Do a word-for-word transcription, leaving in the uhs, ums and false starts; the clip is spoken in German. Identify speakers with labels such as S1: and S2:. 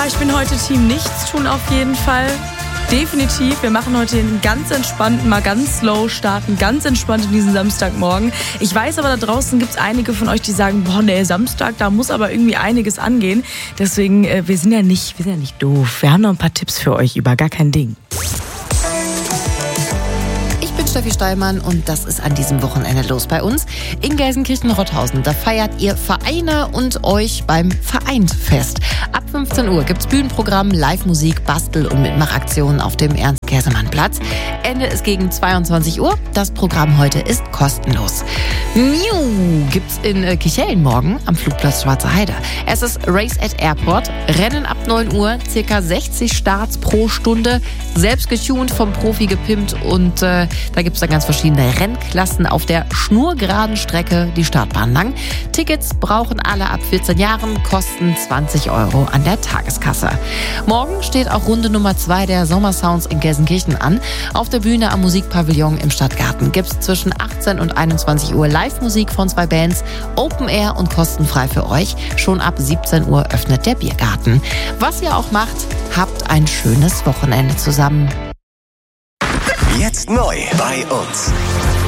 S1: ich bin heute Team Nichtstun auf jeden Fall. Definitiv. Wir machen heute einen ganz entspannten, mal ganz slow starten, ganz entspannt in diesen Samstagmorgen. Ich weiß aber, da draußen gibt es einige von euch, die sagen, boah, nee, Samstag, da muss aber irgendwie einiges angehen. Deswegen, äh, wir sind ja nicht, wir sind ja nicht doof. Wir haben noch ein paar Tipps für euch über gar kein Ding.
S2: Ich bin Steffi Steilmann und das ist an diesem Wochenende los bei uns. In Gelsenkirchen-Rothausen, da feiert ihr Vereine und euch beim Vereinsfest. Ab fünfzehn Uhr gibt's Bühnenprogramm, Live-Musik, Bastel- und Mitmachaktionen auf dem Ernst-Käsemann-Platz. Ende ist gegen zweiundzwanzig Uhr. Das Programm heute ist kostenlos. Miu gibt's in äh, Kichellen morgen am Flugplatz Schwarze Heide. Es ist Race at Airport. Rennen ab neun Uhr, circa sechzig Starts pro Stunde. Selbst getuned, vom Profi gepimpt und äh, da gibt's dann ganz verschiedene Rennklassen auf der schnurgeraden Strecke, die Startbahn lang. Tickets brauchen alle ab vierzehn Jahren, kosten zwanzig Euro an der Tageskasse. Morgen steht auch Runde Nummer zwei der Sommersounds in Gelsenkirchen an. Auf der Bühne am Musikpavillon im Stadtgarten gibt's zwischen achtzehn und einundzwanzig Uhr Live-Musik von zwei Bands, Open Air und kostenfrei für euch. Schon ab siebzehn Uhr öffnet der Biergarten. Was ihr auch macht, habt ein schönes Wochenende zusammen.
S3: Jetzt neu bei uns.